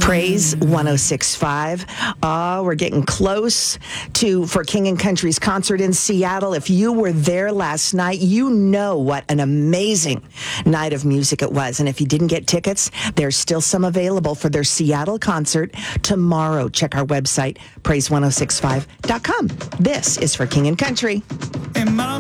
Praise 106.5. We're getting close for King and Country's concert in Seattle. If you were there last night, you know what an amazing night of music it was. And if you didn't get tickets, there's still some available for their Seattle concert tomorrow. Check our website, praise1065.com. This is for King and Country.